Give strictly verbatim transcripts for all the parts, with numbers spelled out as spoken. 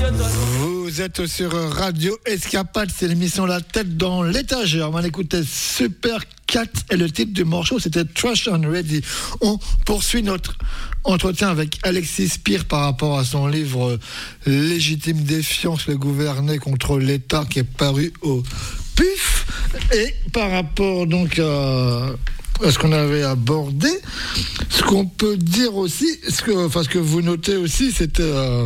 Vous êtes sur Radio Escapade, c'est l'émission La Tête dans l'étagère. On écoutait Super Cat et le titre du morceau c'était Trash and Ready. On poursuit notre entretien avec Alexis Spire par rapport à son livre Légitime défiance, le gouverner contre l'État qui est paru au P U F. Et par rapport donc à, à ce qu'on avait abordé, ce qu'on peut dire aussi, ce que, enfin, ce que vous notez aussi, c'était euh,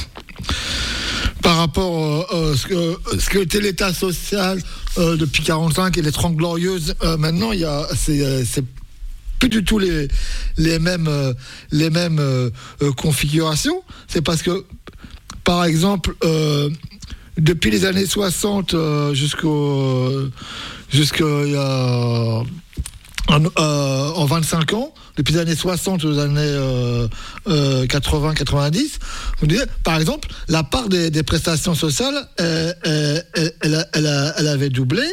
par rapport à euh, ce, que, ce que était l'État social euh, depuis quarante-cinq et les Trente Glorieuses. Euh, maintenant, il y a, c'est, c'est plus du tout les, les mêmes, euh, les mêmes euh, euh, configurations. C'est parce que, par exemple, euh, depuis les années soixante euh, jusqu'au, jusqu'à euh, en, euh, en vingt-cinq ans, depuis les années soixante aux années euh, euh, quatre-vingts quatre-vingt-dix, vous dites, par exemple, la part des, des prestations sociales, euh, euh, elle, elle, elle, elle avait doublé.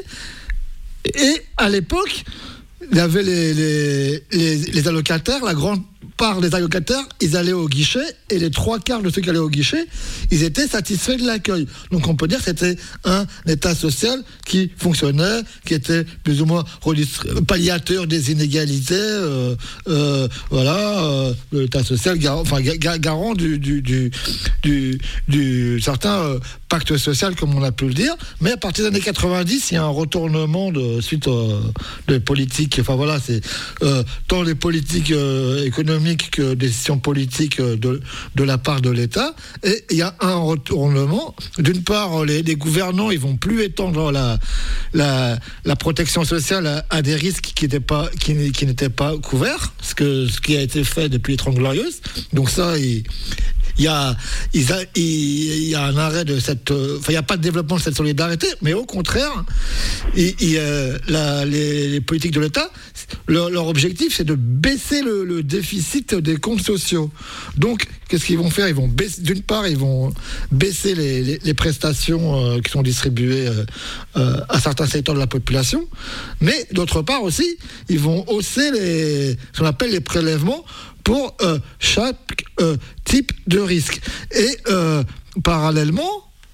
Et à l'époque, il y avait les, les, les, les allocataires, la grande part des allocataires, ils allaient au guichet et les trois quarts de ceux qui allaient au guichet, ils étaient satisfaits de l'accueil. Donc on peut dire que c'était un état social qui fonctionnait, qui était plus ou moins palliateur des inégalités, euh, euh, voilà, euh, l'état social garant, enfin, garant du, du, du, du, du certain euh, pacte social, comme on a pu le dire. Mais à partir des années quatre-vingt-dix, il y a un retournement de, suite euh, des politiques, enfin voilà, c'est euh, tant les politiques euh, économiques que décisions politiques de, de la part de l'État. Et il y a un retournement. D'une part, les, les gouvernants, ils vont plus étendre la, la, la protection sociale à, à des risques qui n'étaient pas, qui, qui n'étaient pas couverts, ce, que, ce qui a été fait depuis les Trente Glorieuses. Donc ça, il Il y, a, il, y a, il y a un arrêt de cette... Enfin, il n'y a pas de développement de cette solidarité, mais au contraire, il, il, euh, la, les, les politiques de l'État, leur, leur objectif, c'est de baisser le, le déficit des comptes sociaux. Donc, qu'est-ce qu'ils vont faire ? Ils vont baisser, d'une part, ils vont baisser les, les, les prestations euh, qui sont distribuées euh, euh, à certains secteurs de la population, mais d'autre part aussi, ils vont hausser les, ce qu'on appelle les prélèvements pour euh, chaque euh, type de risque. Et euh, parallèlement,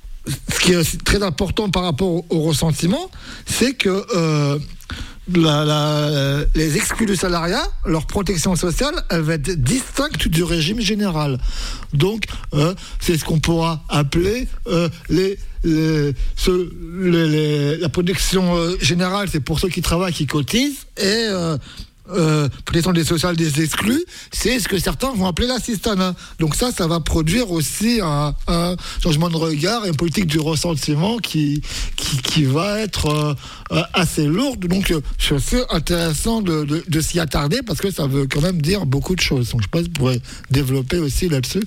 ce qui est aussi très important par rapport au, au ressentiment, c'est que euh, la, la, les exclus du salariat, leur protection sociale, elle va être distincte du régime général. Donc, euh, c'est ce qu'on pourra appeler euh, les Les, ce, les, les, la protection euh, générale, c'est pour ceux qui travaillent, qui cotisent, et euh, euh, protection des sociales des exclus, c'est ce que certains vont appeler l'assistanat. Donc ça, ça va produire aussi un, un changement de regard et une politique du ressentiment qui, qui, qui va être euh, assez lourde. Donc c'est assez intéressant de, de, de s'y attarder parce que ça veut quand même dire beaucoup de choses. Donc je pense que vous pourrez développer aussi là-dessus.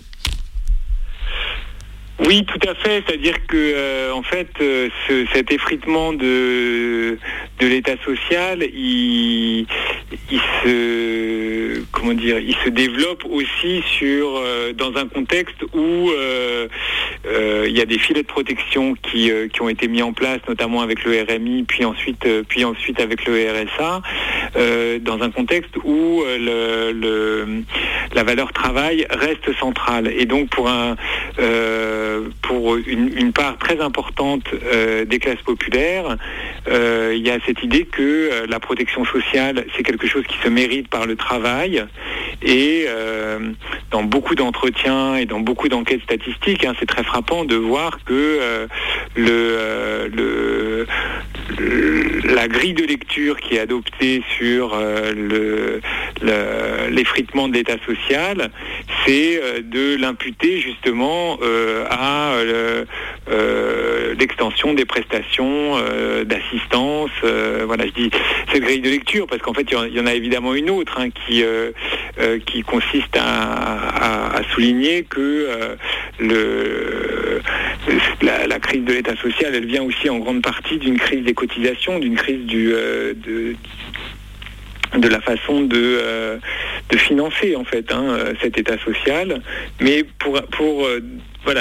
Oui, tout à fait. C'est-à-dire que, euh, en fait, euh, ce, cet effritement de de l'État social, il, il se, comment dire, il se développe aussi sur euh, dans un contexte où euh, euh, il y a des filets de protection qui euh, qui ont été mis en place, notamment avec le R M I, puis ensuite euh, puis ensuite avec le R S A, euh, dans un contexte où euh, le, le la valeur travail reste centrale. Et donc pour un euh, pour une, une part très importante euh, des classes populaires, euh, il y a cette idée que euh, la protection sociale, c'est quelque chose qui se mérite par le travail. Et euh, dans beaucoup d'entretiens et dans beaucoup d'enquêtes statistiques, hein, c'est très frappant de voir que euh, le, euh, le, le, la grille de lecture qui est adoptée sur euh, le, le, l'effritement de l'État social, c'est euh, de l'imputer justement euh, à euh, euh, l'extension des prestations euh, d'assistance. Euh, voilà, je dis cette grille de lecture parce qu'en fait, il y en a évidemment une autre hein, qui euh, euh, qui consiste à, à, à souligner que euh, le la, la crise de l'État social, elle vient aussi en grande partie d'une crise des cotisations, d'une crise du euh, de de la façon de euh, de financer en fait hein, cet État social, mais pour pour euh, voilà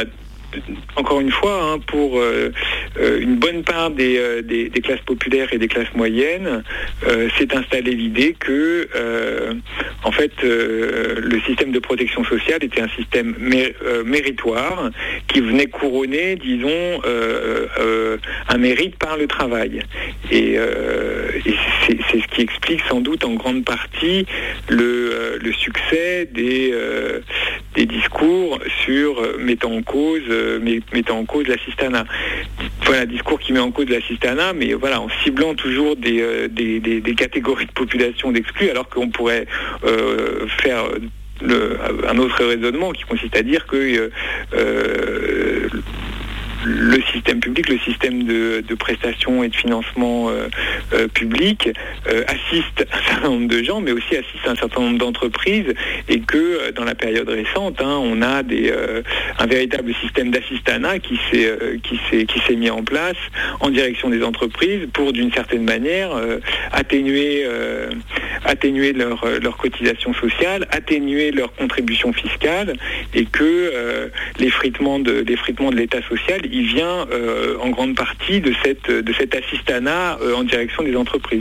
encore une fois, hein, pour euh, euh, une bonne part des, euh, des, des classes populaires et des classes moyennes, euh, s'est installée l'idée que, euh, en fait, euh, le système de protection sociale était un système mé- euh, méritoire qui venait couronner, disons, euh, euh, un mérite par le travail. Et, euh, et c'est, c'est ce qui explique sans doute en grande partie le, euh, le succès des, euh, des discours sur euh, mettant en cause, euh, mettant en cause l'assistanat. Voilà, discours qui met en cause l'assistanat, mais voilà, en ciblant toujours des, euh, des, des, des catégories de population d'exclus, alors qu'on pourrait euh, faire le, un autre raisonnement qui consiste à dire que euh, le système public, le système de, de prestations et de financement euh, euh, public euh, assiste un certain nombre de gens, mais aussi assiste un certain nombre d'entreprises, et que euh, dans la période récente, hein, on a des, euh, un véritable système d'assistanat qui s'est, euh, qui s'est, qui s'est mis en place en direction des entreprises pour, d'une certaine manière, euh, atténuer, euh, atténuer leur, leur cotisation sociale, atténuer leur contribution fiscale, et que euh, l'effritement de, l'effritement de l'État social, il vient euh, en grande partie de, cette, de cet assistanat euh, en direction des entreprises.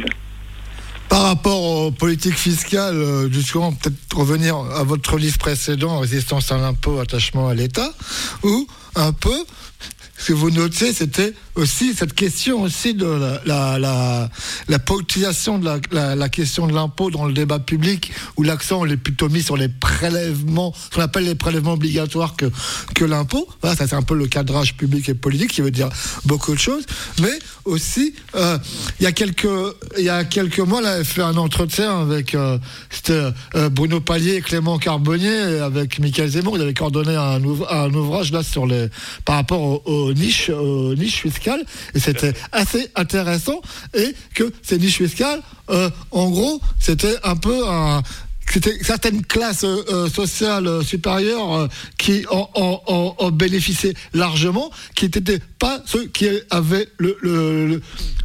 Par rapport aux politiques fiscales, euh, justement, peut-être revenir à votre livre précédent, Résistance à l'impôt, attachement à l'État, où un peu, ce que vous notez, c'était aussi cette question aussi de la, la, la, la politisation de la, la, la question de l'impôt dans le débat public, où l'accent est plutôt mis sur les prélèvements, ce qu'on appelle les prélèvements obligatoires que, que l'impôt. Voilà, ça c'est un peu le cadrage public et politique qui veut dire beaucoup de choses. Mais aussi, euh, il y a quelques, il y a quelques mois, là, j'ai fait un entretien avec euh, c'était, euh, Bruno Palier et Clément Carbonnier, avec Michael Zemmour. Ils avaient coordonné un, ouv- un ouvrage là sur les, par rapport aux, aux niches, aux niches fiscales. Et c'était assez intéressant, et que ces niches fiscales, euh, en gros, c'était un peu un, c'était certaines classes euh, sociales euh, supérieures euh, qui en, en, en, en bénéficiaient largement, qui n'étaient pas ceux qui avaient le, le, le,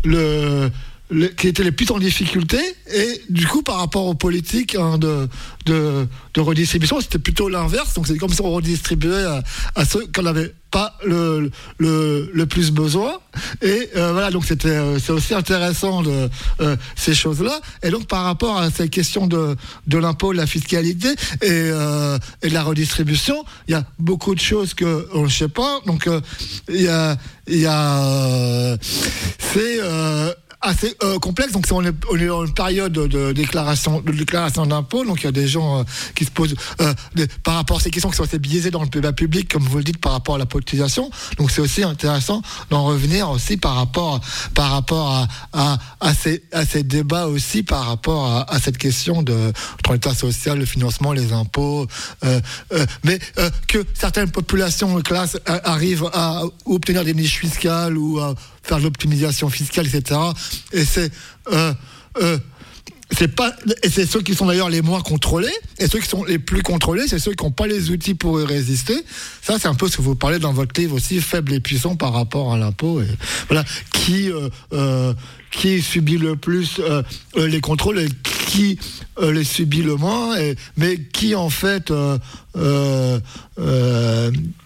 le Le, qui étaient les plus en difficulté, et du coup par rapport aux politiques hein, de, de, de redistribution, c'était plutôt l'inverse. Donc c'est comme si on redistribuait à, à ceux qui n'en avaient pas le, le, le plus besoin. Et euh, voilà, donc c'était, euh, c'est aussi intéressant de, euh, ces choses-là. Et donc par rapport à ces questions de, de l'impôt, de la fiscalité et, euh, et de la redistribution, il y a beaucoup de choses qu'on ne sait pas. Donc euh, il y a, il y a euh, c'est euh, assez euh, complexe. Donc on est, on est dans une période de déclaration de déclaration d'impôt, donc il y a des gens euh, qui se posent euh, des, par rapport à ces questions qui sont assez biaisées dans le débat public, comme vous le dites, par rapport à la politisation. Donc c'est aussi intéressant d'en revenir aussi par rapport par rapport à, à, à ces à ces débats aussi, par rapport à, à cette question de l'État social, le financement, les impôts, euh, euh, mais euh, que certaines populations de classe euh, arrivent à obtenir des niches fiscales ou à faire de l'optimisation fiscale, et cetera. Et c'est euh, euh, c'est pas, et c'est ceux qui sont d'ailleurs les moins contrôlés, et ceux qui sont les plus contrôlés, c'est ceux qui n'ont pas les outils pour y résister. Ça, c'est un peu ce que vous parlez dans votre livre aussi, faible et puissant par rapport à l'impôt. Et voilà, qui euh, euh, qui subit le plus euh, les contrôles et qui euh, les subit le moins, et, mais qui en fait euh, euh, euh,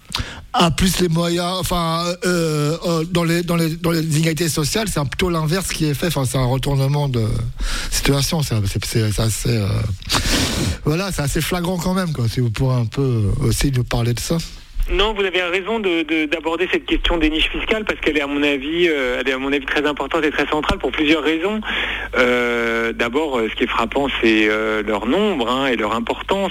a plus les moyens, enfin, euh, euh, dans les dans les dans les inégalités sociales, c'est un plutôt l'inverse qui est fait. Enfin, c'est un retournement de situation. C'est, c'est, c'est, c'est assez, euh, voilà, c'est assez flagrant quand même, quoi. Si vous pourrez un peu aussi nous parler de ça. Non, vous avez raison de, de, d'aborder cette question des niches fiscales, parce qu'elle est à mon avis, euh, elle est à mon avis très importante et très centrale pour plusieurs raisons. Euh, d'abord, ce qui est frappant, c'est euh, leur nombre hein, et leur importance.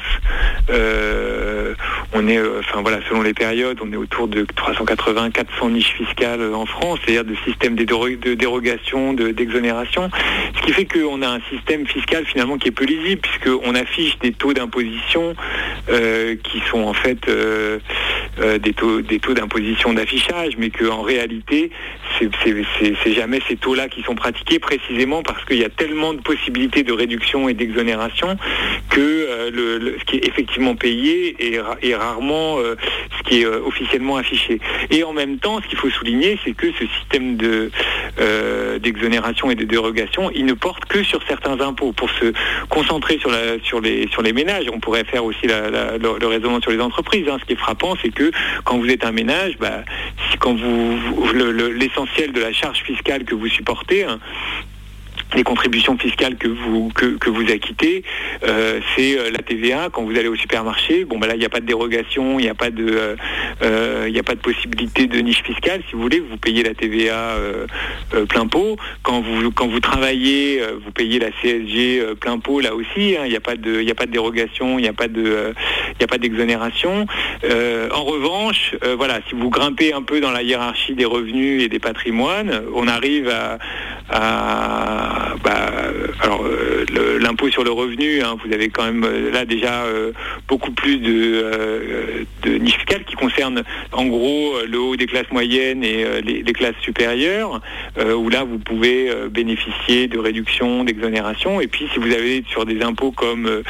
Euh, on est, euh, enfin voilà, selon les périodes, on est autour de trois cent quatre-vingts à quatre cents niches fiscales en France, c'est-à-dire de systèmes de, déro- de dérogation, de, d'exonération, ce qui fait qu'on a un système fiscal finalement qui est peu lisible, puisqu'on affiche des taux d'imposition euh, qui sont en fait euh, Euh, des taux des taux d'imposition d'affichage, mais qu'en réalité c'est, c'est, c'est, c'est jamais ces taux-là qui sont pratiqués, précisément parce qu'il y a tellement de possibilités de réduction et d'exonération que euh, le, le, ce qui est effectivement payé est, est rarement euh, ce qui est euh, officiellement affiché. Et en même temps, ce qu'il faut souligner, c'est que ce système de euh, d'exonération et de dérogation, il ne porte que sur certains impôts. Pour se concentrer sur la sur les sur les ménages, on pourrait faire aussi la, la, le, le raisonnement sur les entreprises. Hein. Ce qui est frappant, c'est que quand vous êtes un ménage, bah, si, quand vous, vous le, le, l'essentiel de la charge fiscale que vous supportez, hein, les contributions fiscales que vous que, que vous acquittez, euh, c'est euh, la T V A quand vous allez au supermarché. Bon, ben là, il n'y a pas de dérogation, il n'y a pas de, euh, euh, il n'y a pas de possibilité de niche fiscale. Si vous voulez, vous payez la T V A euh, euh, plein pot. Quand vous quand vous travaillez, euh, vous payez la C S G euh, plein pot là aussi. Hein, il n'y a pas de, il n'y a pas de dérogation, il n'y a pas de, euh, il n'y a pas d'exonération. Euh, en revanche, euh, voilà, si vous grimpez un peu dans la hiérarchie des revenus et des patrimoines, on arrive à, à Bah, alors euh, le, l'impôt sur le revenu, hein, vous avez quand même euh, là déjà euh, beaucoup plus de, euh, de niches fiscales qui concernent en gros euh, le haut des classes moyennes et euh, les, les classes supérieures, euh, où là vous pouvez euh, bénéficier de réductions, d'exonérations. Et puis si vous avez sur des impôts comme euh,